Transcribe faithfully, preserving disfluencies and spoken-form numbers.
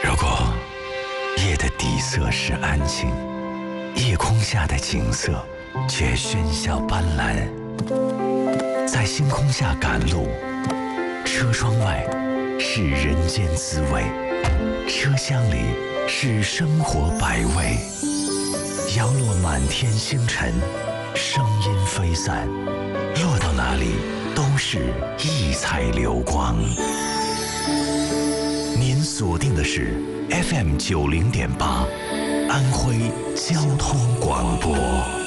如果夜的底色是安静，夜空下的景色却喧嚣斑斓，在星空下赶路，车窗外是人间滋味，车厢里是生活百味，摇落满天星辰，声音飞散，落到哪里都是异彩流光。您锁定的是 F M 九零点八，安徽交通广播。